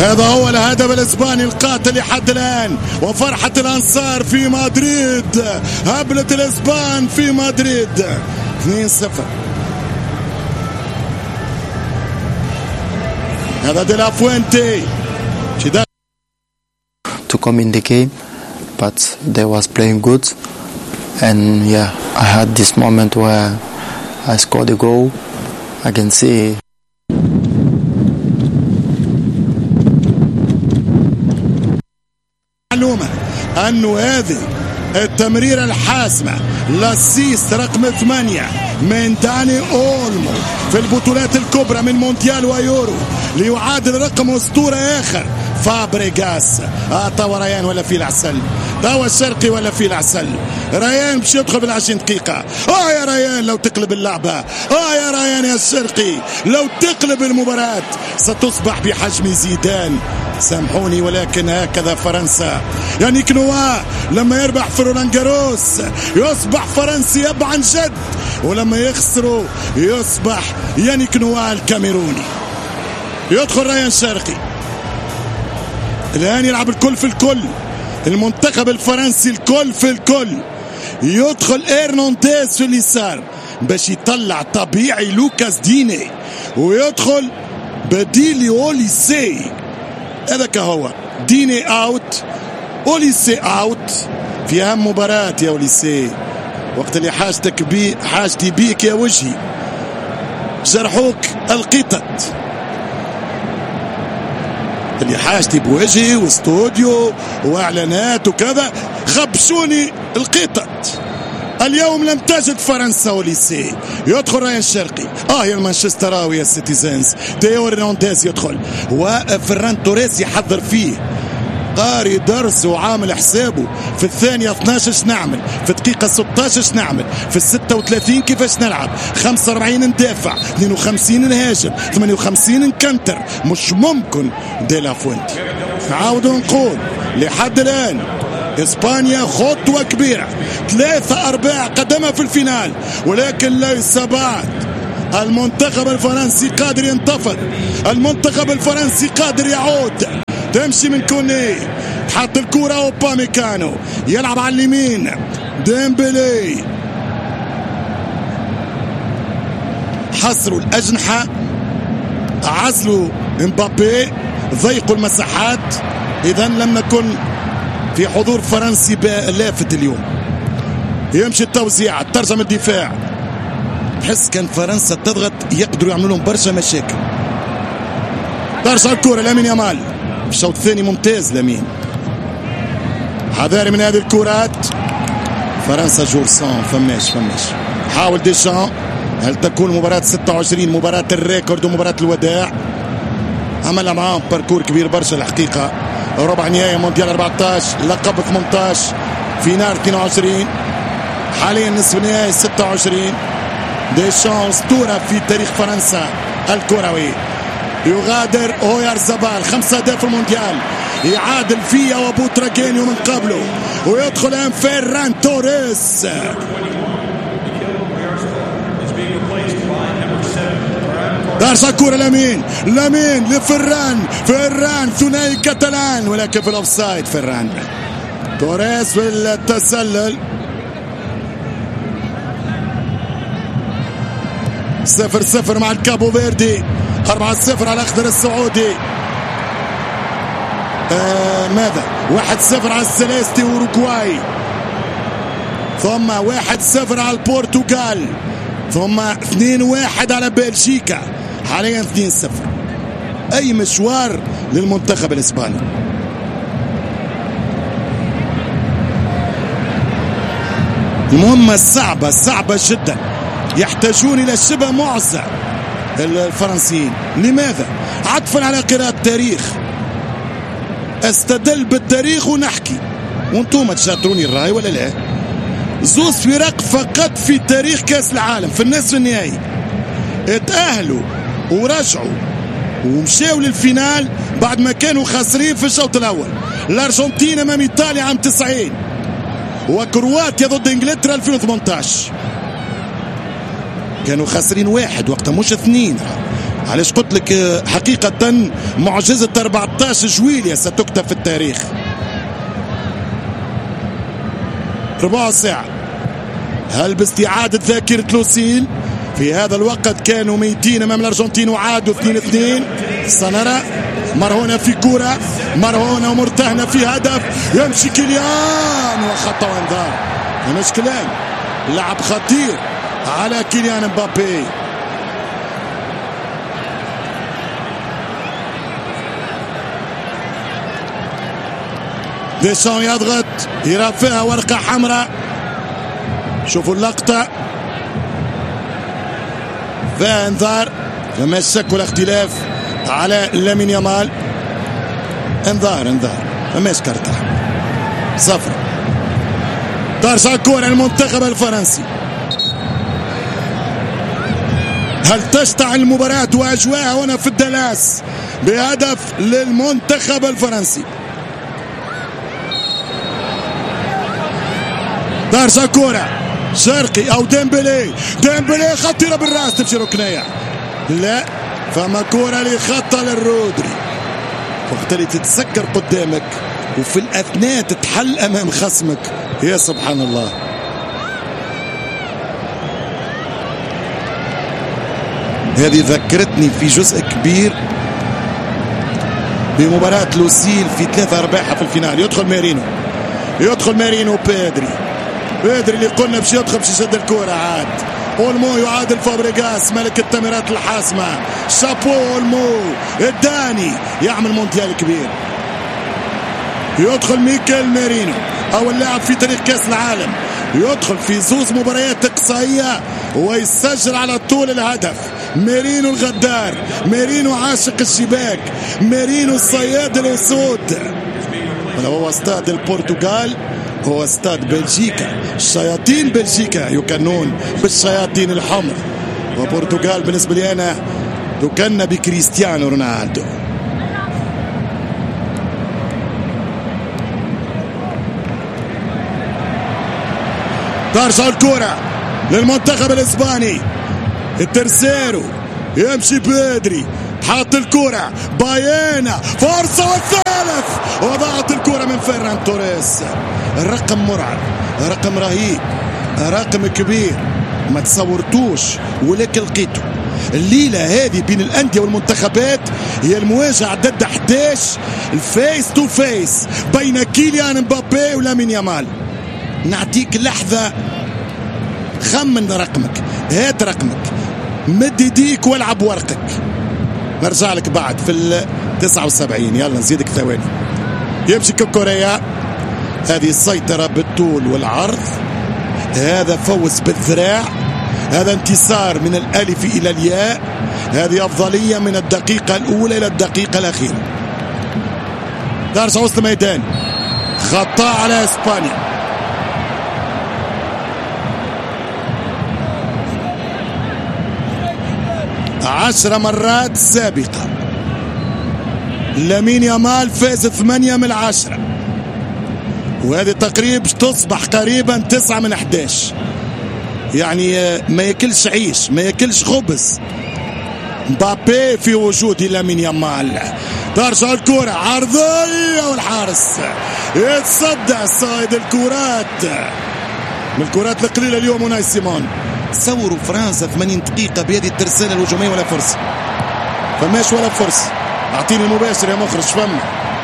هذا هو الهدف الإسباني القاتل لحد الآن، وفرحة الأنصار في مدريد، هبلة الإسبان في مدريد 2-0. هذا دي لا فوينتي to come in the game, but they was playing good, and yeah, I had this moment where I scored a goal. I can see معلومة أنه هذه التمريرة الحاسمة للسيس رقم 8 من داني أولمو في البطولات الكبرى من مونديال ويورو ليعادل رقم أسطورة آخر فابريغاس. توا ريان ولا في العسل، توا الشرقي ولا في العسل. ريان باش يدخل بال20 دقيقة. يا ريان لو تقلب اللعبة، يا ريان يا الشرقي لو تقلب المباراة ستصبح بحجم زيدان. سامحوني ولكن هكذا فرنسا. يانيك نوا لما يربح في رولان جاروس يصبح فرنسي يب عن جد، ولما يخسروا يصبح يانيك نوا الكاميروني. يدخل ريان شرقي الآن يلعب الكل في الكل، المنتخب الفرنسي الكل في الكل. يدخل إرنانديز في اليسار باش يطلع طبيعي لوكاس ديني، ويدخل بديلي أوليسي. هذاك هو ديني اوت، أوليسي اوت في أهم مباراة يا أوليسي، وقت اللي حاجتي بيك يا وجهي. جرحوك القطط اللي حاجتي بوجهي واستوديو واعلانات وكذا، خبشوني القطط. اليوم لم تجد فرنسا أوليسي. يدخل ريان الشرقي يا المانشستراوي يا سيتيزنز. تيو هرنانديز يدخل، وفران توريس يحضر فيه، قاري درس وعامل حسابه في الثانية 12 ايش نعمل، في الدقيقة 16 ايش نعمل، في 36 كيفاش نلعب، 45 ندافع، 52 نهاجم، 58 نكنتر. مش ممكن دي لا فوينتي. نعاود نقول لحد الآن إسبانيا خطوة كبيرة، 3-4 قدمها في الفينال، ولكن ليس بعد. المنتخب الفرنسي قادر ينتفض، المنتخب الفرنسي قادر يعود. تمشي من كوني، تحط الكرة وباميكانو يلعب على اليمين، ديمبلي حصروا الأجنحة، عزلوا امبابي، ضيقوا المساحات. إذا لم نكن في حضور فرنسي لافت اليوم. يمشي التوزيع، ترجم الدفاع. تحس كان فرنسا تضغط يقدروا يعملوا لهم برشا مشاكل. ترجع الكرة لامين يامال في الشوط الثاني ممتاز. لامين حذاري من هذه الكرات. فرنسا جورسون فماش حاول ديشان. هل تكون مباراة 26 مباراة الريكورد ومباراة الوداع؟ عملها معاهم باركور كبير برشا الحقيقة. ربع نهائي مونديال 14، لقب 18، فينال 22، حاليا نصف نهائي 26. ديشان اسطورة في تاريخ فرنسا الكروي. يغادر اويار زبال 5 أهداف في المونديال، يعادل فيا وبوتراجينيو من قبله، ويدخل الان فيران توريس. دارس الكرة لامين لفران ثنائي كاتالان، ولكن في الاوفسايد. فران توريس في التسلل. 0-0 مع الكابو فيردي، 4-0 على الاخضر السعودي. ماذا 1-0 على السيليستي اوروغواي، ثم 1-0 على البرتغال، ثم 2-1 على بلجيكا، حاليا 2-0. اي مشوار للمنتخب الاسباني. المهمة صعبة جدا، يحتاجون الى شبه معزة الفرنسيين. لماذا؟ عطفا على قراءة التاريخ. استدل بالتاريخ ونحكي، وانتم تشاطروني الرأي ولا لا؟ زوز فرق فقط في تاريخ كاس العالم في النصف النهائي اتأهلوا ورجعوا ومشاو للفينال بعد ما كانوا خاسرين في الشوط الاول. الارجنتين امام ايطاليا عام 90، وكرواتيا ضد انجلترا 2018 كانوا خاسرين 1 وقتها مش 2. علاش قلت لك حقيقة معجزة 14 جويلية ستكتب في التاريخ. ربع ساعة. هل باستعادة ذاكرة لوسيل؟ في هذا الوقت كانوا ميتين امام الارجنتين وعادوا 2-2. سنرى مرهونة في كرة، مرهونة ومرتهنة في هدف، يمشي كيليان وخطأ وانذار. مش كلام، لعب خطير على كيليان مبابي. ديشان يضغط، يرفعها ورقة حمراء. شوفوا اللقطة، فيها انذار، فما شك ولا اختلاف على لامين يامال. انذار فماش كارت احمر، صفر. ترجع الكرة المنتخب الفرنسي. هل تشتعل المباراة واجواءها هنا في الدلاس بهدف للمنتخب الفرنسي؟ ترجع كرة شرقي او ديمبلي خطيرة بالراس تمشي ركنية. لا، فما كرة لخطة للرودري. وقت اللي تتسكر قدامك وفي الاثناء تتحل امام خصمك، يا سبحان الله. هذه ذكرتني في جزء كبير بمباراة لوسيل في 3 أرباعها في الفينال. يدخل مارينو بيدري اللي قلنا باش يدخل باش يشد الكرة. عاد اولمو يعادل فابريغاس ملك التمريرات الحاسمة. شابو اولمو الداني يعمل مونديال كبير. يدخل ميكيل مارينو اول لاعب في تاريخ كاس العالم يدخل في 2 مباريات اقصائية ويسجل على طول الهدف. مارينو الغدار، مارينو عاشق الشباك، مارينو الصياد الاسود. هو استاد البرتغال، هو استاد بلجيكا. الشياطين بلجيكا يكنون بالشياطين الحمر، وبرتغال بالنسبة لي أنا تكن بكريستيانو رونالدو. ترجع الكرة للمنتخب الإسباني. الترسيرو يمشي بدري، حاط الكرة بايانا، فرصة والثالث، وضاعت الكرة من فيران توريس. الرقم مرعب، رقم رهيب، رقم كبير ما تصورتوش ولكن لقيته. الليلة هذه بين الأندية والمنتخبات هي المواجهة ضد 11 الفيس تو فيس بين كيليان مبابي ولامين يامال. نعطيك لحظة، خمن رقمك، هات رقمك، مد يديك والعب ورقك، نرجع لك بعد في 79. يلا نزيدك ثواني. يمشي كوكوريا، هذه السيطرة بالطول والعرض، هذا فوز بالذراع، هذا انتصار من الألف إلى الياء، هذه أفضلية من الدقيقة الأولى إلى الدقيقة الأخيرة. ترجع وسط الميدان، خطأ على إسبانيا. عشر مرات سابقة لامين يامال فاز 8 من 10، وهذه تقريبا تصبح قريبا 9 من 11. يعني ما ياكلش عيش، ما ياكلش خبز مبابي في وجود لامين يامال. ترجع الكرة عرضية والحارس يتصدى صايد الكرات من الكرات القليلة اليوم. وناي سيمون تصوروا فرنسا 80 دقيقة بهذه الترسانة الهجومية ولا فرصة، فماش ولا فرصة. اعطيني مباشر يا مخرج. فما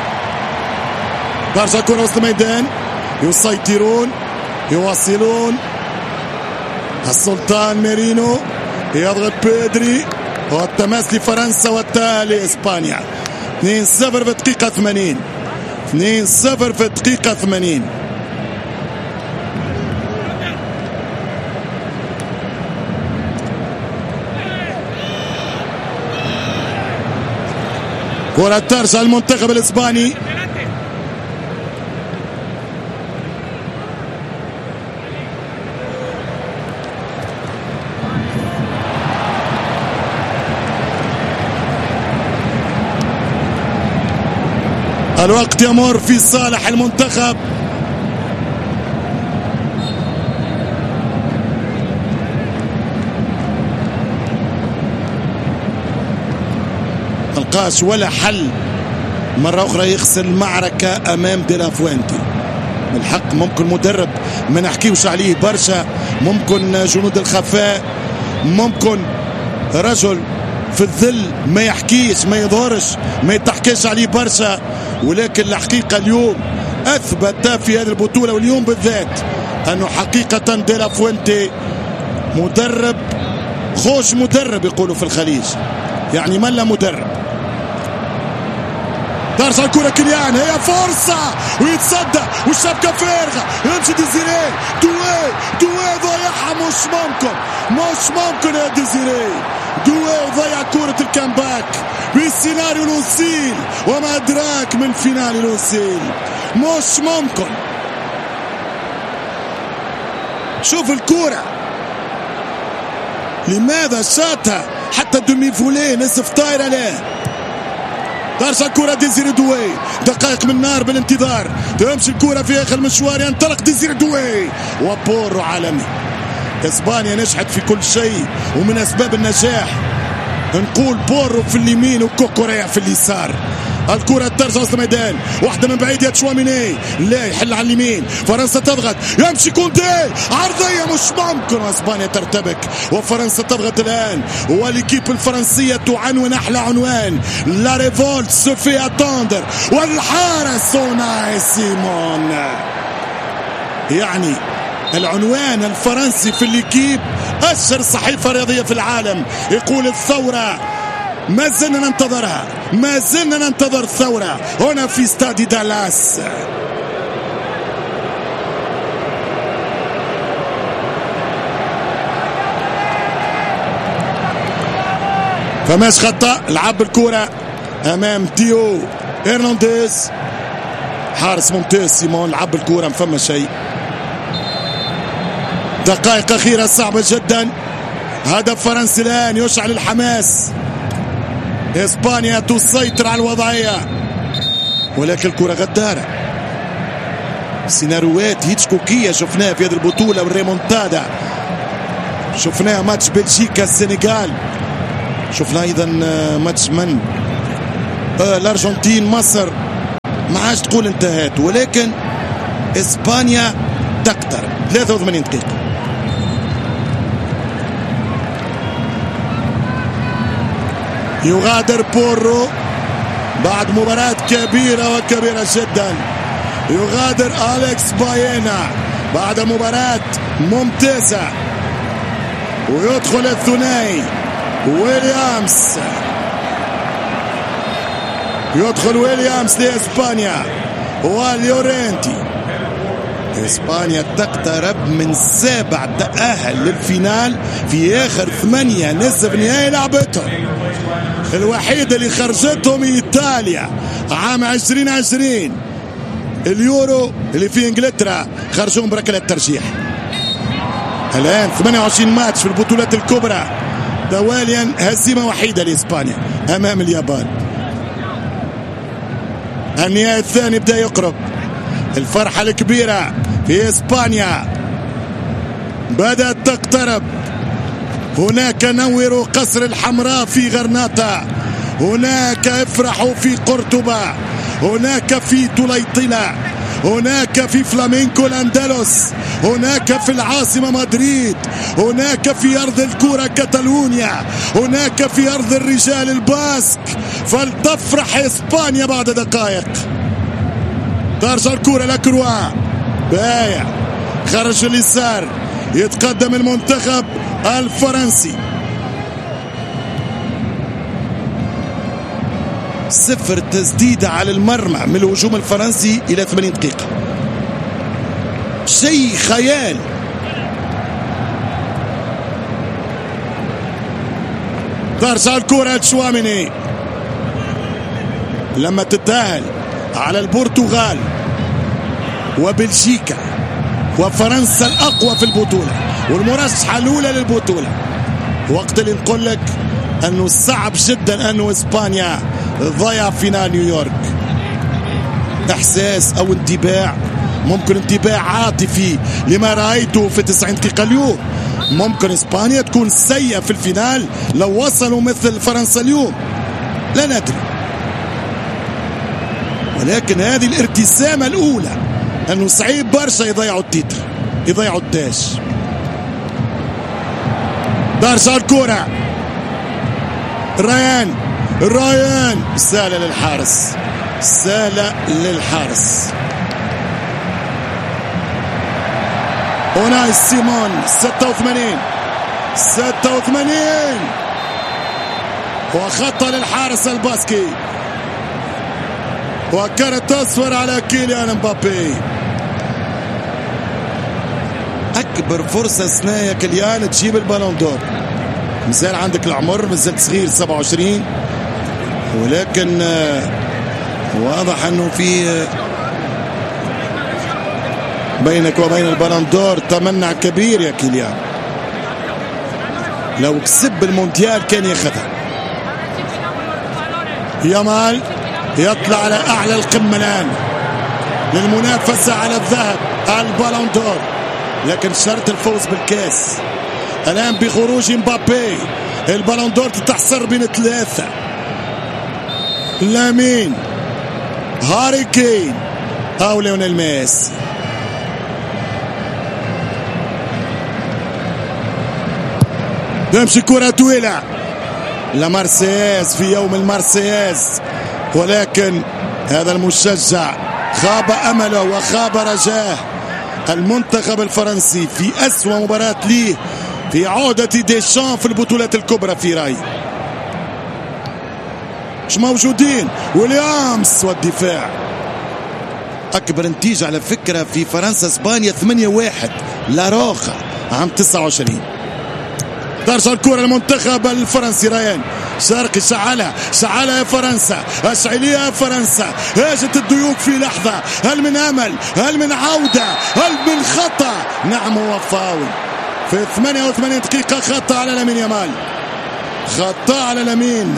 ترجع الكرة وسط الميدان، يسيطرون يواصلون. السلطان مارينو يضغط بيدري، والتماس لفرنسا والتاء لإسبانيا. 2-0 في الدقيقة 80. 2-0 في الدقيقة 80. كرة ترجع المنتخب الإسباني. الوقت يمر في صالح المنتخب. لقاش ولا حل مرة أخرى يخسر المعركة أمام دي لا فوينتي. بالحق ممكن مدرب ما نحكيوش عليه برشا، ممكن جنود الخفاء، ممكن رجل في الظل ما يحكيش ما يظهرش ما يتحكيش عليه برشا، ولكن الحقيقة اليوم أثبت في هذه البطولة واليوم بالذات أنه حقيقة دي لا فوينتي مدرب خوش مدرب يقولوا في الخليج، يعني ملا مدرب. دارس الكرة كليان، هي فرصة ويتصدى والشبكة فارغة، يمشي ديزيري دوي ضيعها. مش ممكن يا ديزيري دوي ضيع كرة الكامباك بالسيناريو لوسيل وما أدراك من فينال لوسيل. مش ممكن. شوف الكرة لماذا شاتها حتى دومي فولي نصف طايرة له. دارش الكرة ديزيري دوي، دقائق من نار بالانتظار، تمشي الكرة في آخر المشوار، ينطلق ديزيري دوي وبورو عالمي. إسبانيا نجحت في كل شيء، ومن أسباب النجاح نقول بورو في اليمين وكوكوريا في اليسار. الكرة ترجع وسط الميدان، واحدة من بعيد يا تشواميني، لا يحل على اليمين، فرنسا تضغط، يمشي كوندي عرضية مش ممكن، واسبانيا ترتبك وفرنسا تضغط الآن، والإكيب الفرنسية تعنون أحلى عنوان، لا ريفولت سو في اتاندر، والحارس أوناي سيمون. يعني العنوان الفرنسي في الإكيب أشهر صحيفة رياضية في العالم، يقول الثورة ما زلنا ننتظرها، ما زلنا ننتظر الثورة هنا في استاد دالاس. فماش خطأ، لعب الكرة أمام تيو هرنانديز، حارس ممتاز سيمون، لعب الكرة ما فما شيء. دقائق أخيرة صعبة جدا، هدف فرنسي الآن يشعل الحماس، إسبانيا تسيطر على الوضعية، ولكن الكرة غدارة. سيناريوهات هيتشكوكية شفناها في هذه البطولة والريمونتادا، شفناها ماتش بلجيكا السنغال، شفنا أيضا ماتش من الأرجنتين مصر، ما عادش تقول انتهت، ولكن إسبانيا تقترب. 83 دقيقة. يغادر بورو بعد مباراة كبيرة وكبيرة جدا، يغادر أليكس باينا بعد مباراة ممتازة، ويدخل الثنائي ويليامز، يدخل ويليامز لإسبانيا واليورينتي. إسبانيا تقترب من 7 تأهل للفينال في آخر 8 نصف نهائي لعبتهم. الوحيدة اللي خرجتهم إيطاليا عام 2020 اليورو اللي في إنجلترا، خرجوهم بركلات ترجيح. الآن 28 ماتش في البطولات الكبرى تواليا، هزيمة وحيدة لإسبانيا أمام اليابان. النهائي الثاني بدأ يقرب، الفرحة الكبيرة في إسبانيا بدأت تقترب. هناك نوروا قصر الحمراء في غرناطة، هناك افرحوا في قرطبة، هناك في طليطلة، هناك في فلامينكو الأندلس، هناك في العاصمة مدريد، هناك في أرض الكرة كاتالونيا، هناك في أرض الرجال الباسك. فلتفرح إسبانيا بعد دقائق. ترجع الكرة لكروا، بايع خرج اليسار، يتقدم المنتخب الفرنسي. 0 تسديدة على المرمى من الهجوم الفرنسي إلى 80 دقيقة، شيء خيال. ترجع الكرة تشواميني لما تتأهل على البرتغال وبلجيكا وفرنسا الأقوى في البطولة والمرشحة الأولى للبطولة، وقت اللي نقول لك أنه صعب جدا أنه إسبانيا ضيع فينال نيويورك. إحساس أو انطباع، ممكن انطباع عاطفي لما رأيته في 90 دقيقة اليوم. ممكن إسبانيا تكون سيئة في الفينال لو وصلوا مثل فرنسا اليوم، لا ندري، ولكن هذه الارتسامة الأولى أنه صعيب برشا يضيعوا التيتر، يضيعوا التاج. دارجة الكرة، ريان سهلة للحارس، سهلة للحارس. أوناي سيمون 86 وخطة للحارس الباسكي، وكانت تصفر على كيليان مبابي. أكبر فرصة سنايا كيليان تجيب البالون دور. مازال عندك العمر، مازال صغير 27، ولكن واضح أنه في بينك وبين البالون دور تمنع كبير يا كيليان. لو كسب المونديال كان ياخذها. يامال يطلع على أعلى القمة الآن للمنافسة على الذهب، البالون دور، لكن شرط الفوز بالكاس. الآن بخروج مبابي البالون دور تتحصر بين 3، لامين، هاري كين أو ليونيل ميسي. تمشي كرة طويلة لمارسياز في يوم المارسياز، ولكن هذا المشجع خاب أمله وخاب رجاه. المنتخب الفرنسي في أسوأ مباراة ليه في عودة ديشان في البطولات الكبرى في رأيي. مش موجودين ويليامز والدفاع. أكبر نتيجة على فكرة في فرنسا اسبانيا 8-1 لاروخا عام 29. ترجع الكرة للمنتخب الفرنسي، ريان شرقي شعلها يا فرنسا، أشعليها يا فرنسا. هاجت الضيوف في لحظة، هل من أمل؟ هل من عودة؟ هل من خطأ؟ نعم، هو فاول في 88 دقيقة. خطأ على لامين يامال، خطأ على لامين.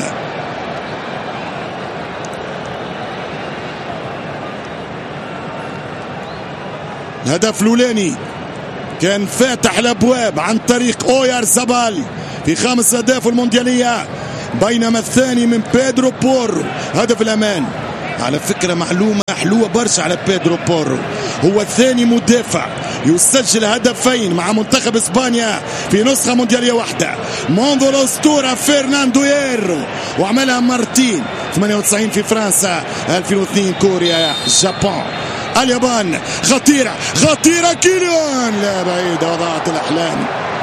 الهدف الأولاني كان فاتح الأبواب عن طريق أويار زبال في 5 أهداف المونديالية، بينما الثاني من بيدرو بورو هدف الأمان. على فكرة معلومة حلوة برشا على بيدرو بورو، هو الثاني مدافع يسجل هدفين مع منتخب إسبانيا في نسخة مونديالية واحدة منذ الأسطورة فرناندو هيرو، وعملها مرتين، 98 في فرنسا، 2002 كوريا، جابان، اليابان. خطيرة كيليان، لا بعيدة وضاعت الأحلام.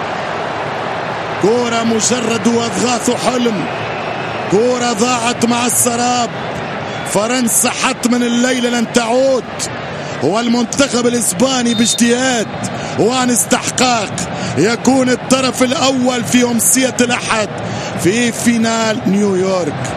كرة مجرد وأضغاث حلم، كرة ضاعت مع السراب. فرنسا حتما الليلة لن تعود، والمنتخب الإسباني باجتهاد وعن استحقاق يكون الطرف الأول في أمسية الأحد في فينال نيويورك.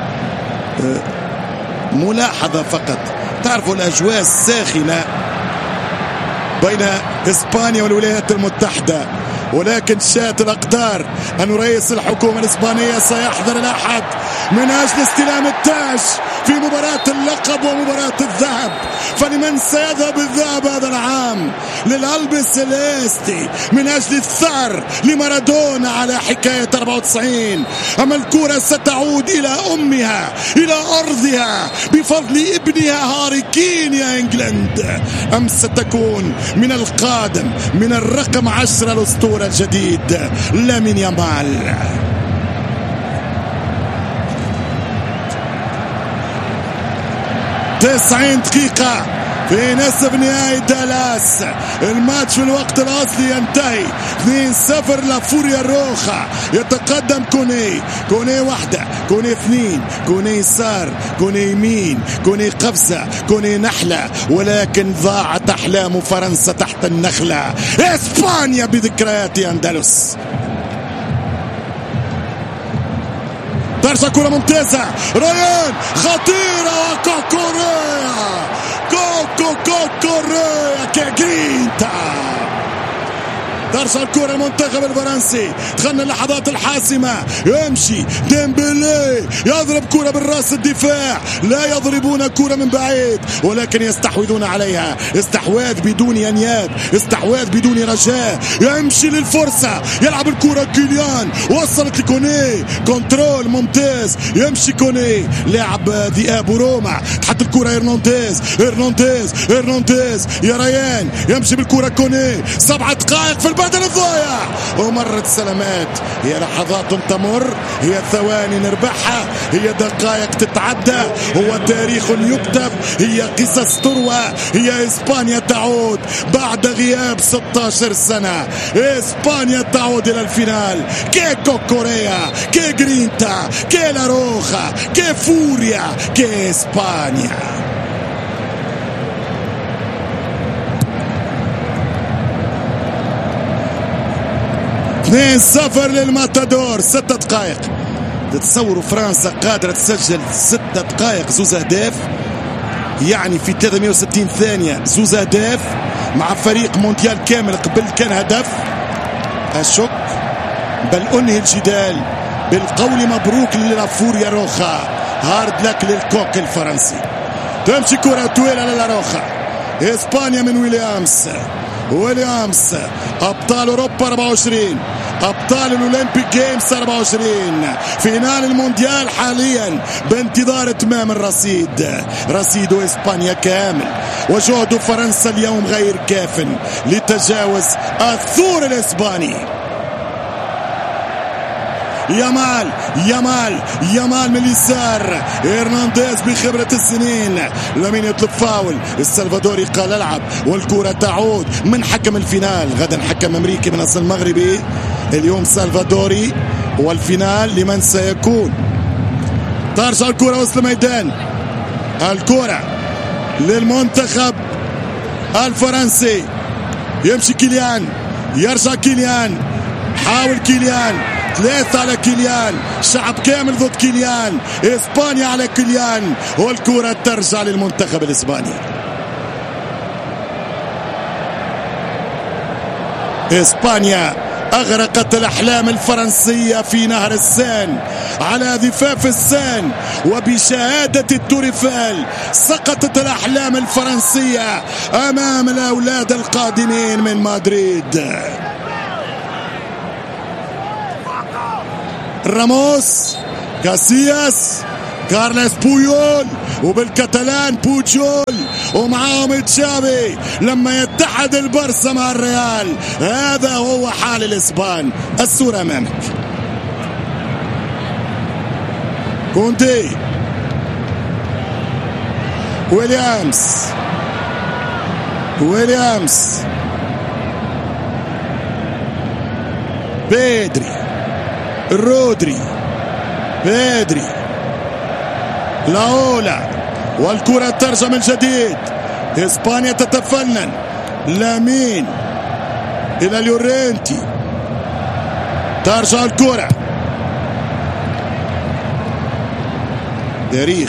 ملاحظة فقط، تعرفوا الأجواء الساخنة بين إسبانيا والولايات المتحدة، ولكن شاءت الأقدار أن رئيس الحكومة الإسبانية سيحضر الأحد من أجل استلام التاج في مباراة اللقب ومباراة الذهب. فلمن سيذهب الذهب هذا العام؟ للألبي سيليستي من أجل الثأر لمارادونا على حكاية 94. أما الكرة ستعود إلى أمها، إلى أرضها بفضل ابنها هاري كين يا إنجلند، أم ستكون من القادم من الرقم 10 الأسطورة الجديد لامين يامال. تسعين دقيقة في نصف نهائي دالاس. الماتش في الوقت الأصلي ينتهي 2-0 لفوريا روخا. يتقدم كوني واحدة، كوني 2، كوني يسار، كوني يمين، كوني قفزة، كوني نحلة، ولكن ضاعت أحلام فرنسا تحت النخلة. إسبانيا بذكريات أندلس. ترسى كرة ممتازة، ريان خطيرة، كوكوريا كيجرينتا ترجع الكرة المنتخب الفرنسي. دخلنا اللحظات الحاسمة. يمشي ديمبلي يضرب كرة بالراس الدفاع. لا يضربون كرة من بعيد ولكن يستحوذون عليها. استحواذ بدون ينياب، استحواذ بدون رجاء. يمشي للفرصة، يلعب الكرة كيليان، وصلت لكوني، كنترول ممتاز. يمشي كوني لاعب ذئاب روما، تحت الكرة إرنانديز يا ريان. يمشي بالكرة كوني. 7 دقائق في البدن الضايع ومرت سلامات. هي لحظات تمر، هي ثواني نربحها، هي دقائق تتعدى، هو تاريخ يكتب، هي قصص تروى. هي إسبانيا تعود بعد غياب 16 سنة. إسبانيا تعود إلى الفينال. كي كوكوريا، كي جرينتا، كي لاروخا، كي فوريا، كي إسبانيا. اثنين 0 للماتادور. 6 دقائق. تتصوروا فرنسا قادرة تسجل 6 دقائق 2 أهداف، يعني في 360 ثانية 2 أهداف مع فريق مونديال كامل قبل كان هدف. أشك بل أنهي الجدال بالقول مبروك للافوريا روخا. هارد لك للكوك الفرنسي. تمشي كرة طويلة للاروخا. إسبانيا من ويليامز أبطال أوروبا 24، أبطال الأولمبيك جيمز 24، فينال المونديال حاليا بانتظار إتمام الرصيد. رصيد إسبانيا كامل، وجهد فرنسا اليوم غير كاف لتجاوز الثور الإسباني. يامال من اليسار. إرنانديز بخبرة السنين. لمن يطلب فاول. السلفادوري قال العب، والكرة تعود من حكم الفينال. غدا حكم أمريكي من أصل مغربي، اليوم سلفادوري. والفينال لمن سيكون. ترجع الكرة وسط الميدان. الكرة للمنتخب الفرنسي. يمشي كيليان، يرجع كيليان، حاول كيليان. 3 على كيليان، شعب كامل ضد كيليان. إسبانيا على كيليان، والكرة ترجع للمنتخب الإسباني. إسبانيا أغرقت الأحلام الفرنسية في نهر السان، على ضفاف السان، وبشهادة التوريفال سقطت الأحلام الفرنسية أمام الأولاد القادمين من مدريد. راموس، كاسياس، كارلس بويول، وبالكتالان بوجول، ومعاهم تشافي لما يتحد البرسا مع الريال. هذا هو حال الإسبان. الصورة أمامك. كونتي، ويليامز، رودري، بيدري، لاولا، والكرة ترجع من جديد. إسبانيا تتفنن. لامين إلى ليورينتي. ترجع الكرة. تاريخ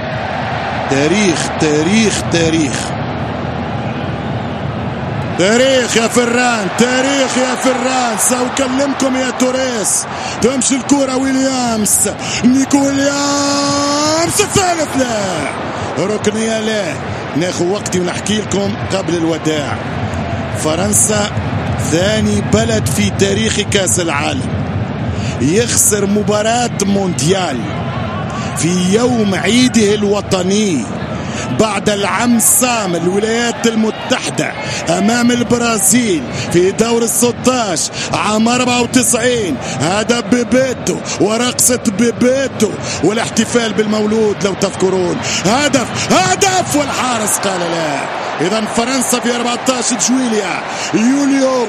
يا فران، تاريخ يا فران. سأكلمكم يا توريس. تمشي الكرة نيكو ويليامز الثالث. لا ركنية. لا ناخذ وقتي ونحكي لكم قبل الوداع. فرنسا ثاني بلد في تاريخ كأس العالم يخسر مباراة مونديال في يوم عيده الوطني بعد العم سام الولايات المتحدة أمام البرازيل في دور ال16 عام 94. هذا بيبيتو ورقصة بيبيتو والاحتفال بالمولود لو تذكرون. هدف والحارس قال لا. إذا فرنسا في 14 يوليو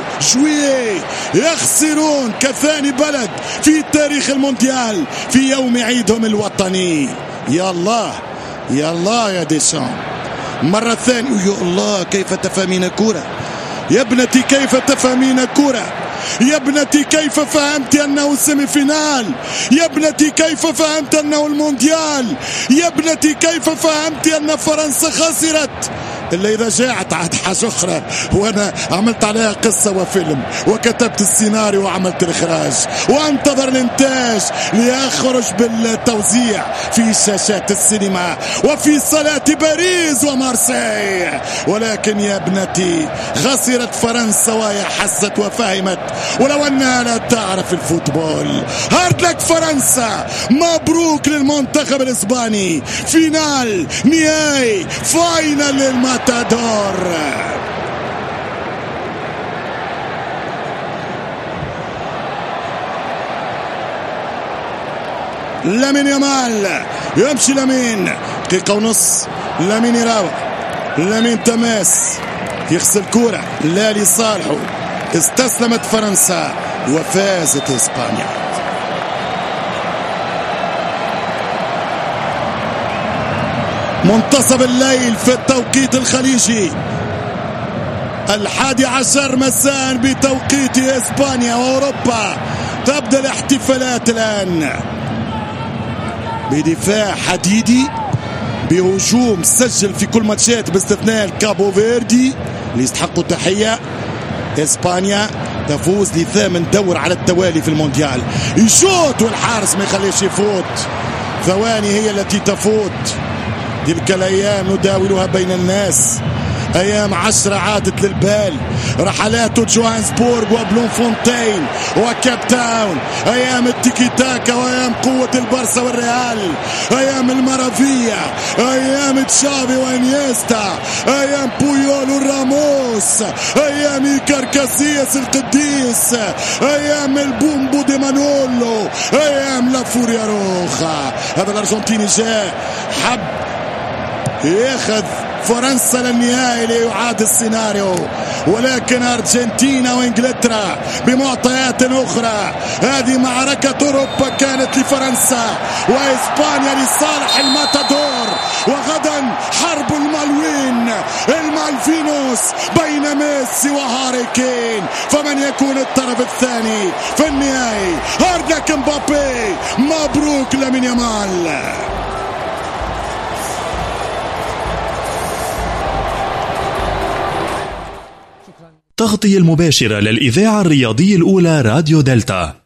يخسرون كثاني بلد في تاريخ المونديال في يوم عيدهم الوطني. يا الله يا ديشان. مرة ثانية. يا الله كيف تفهمين كرة يا ابنتي، كيف تفهمين كرة يا ابنتي، كيف فهمت أنه سيمي فينال يا ابنتي، كيف فهمت أنه المونديال يا ابنتي، كيف فهمت أن فرنسا خسرت إلا إذا جاءت عاد حاجة أخرى، وأنا عملت عليها قصة وفيلم وكتبت السيناريو وعملت الإخراج وانتظر الإنتاج ليخرج بالتوزيع في شاشات السينما وفي صالات باريس ومارسي. ولكن يا ابنتي خسرت فرنسا وهي حست وفهمت، ولو أنها لا تعرف الفوتبول. هارد لك فرنسا، مبروك للمنتخب الإسباني، فينال نهائي فاينل للماتادور. لامين يامال يمشي، لامين دقيقة ونص، لامين يراوح، لامين تماس يغسل كورة لا لصالحه. استسلمت فرنسا وفازت إسبانيا. منتصف الليل في التوقيت الخليجي، 11 مساء بتوقيت إسبانيا وأوروبا. تبدأ الاحتفالات الآن بدفاع حديدي، بهجوم سجل في كل ماتشات باستثناء الكابو فيردي اللي يستحقوا تحية. إسبانيا تفوز لثامن دور على التوالي في المونديال. يشوط والحارس ما يخليش يفوت، ثواني هي التي تفوت. تلك الأيام نداولها بين الناس، أيام 10 عادت للبال، رحلات جوهانسبورغ وبلومفونتين وكاب تاون، أيام التيكي تاكا وأيام قوة البارسا والريال، أيام المارافيا، أيام تشافي وانيستا، أيام بويول وراموس، أيام إيكار كاسياس القديس، أيام البومبو دي مانولو، أيام لافوريا روخا. هذا الأرجنتيني جاء حب ياخذ فرنسا للنهائي ليعاد السيناريو، ولكن أرجنتينا وإنجلترا بمعطيات أخرى. هذه معركة أوروبا كانت لفرنسا وإسبانيا لصالح الماتادور، وغدا حرب المالوين المالفينوس بين ميسي وهاري كين، فمن يكون الطرف الثاني في النهائي؟ هارد لك مبابي، مبروك لامين يامال. تغطية المباشرة للإذاعة الرياضية الأولى راديو دلتا.